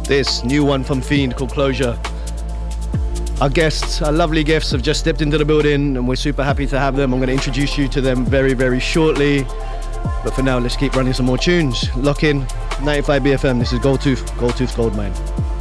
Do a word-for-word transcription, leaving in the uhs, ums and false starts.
This new one from Fiend called Closure. Our guests, our lovely guests, have just stepped into the building and we're super happy to have them. I'm going to introduce you to them very, very shortly. But for now, let's keep running some more tunes. Lock in, ninety-five B F M. This is Goldtooth, Goldtooth Goldmine.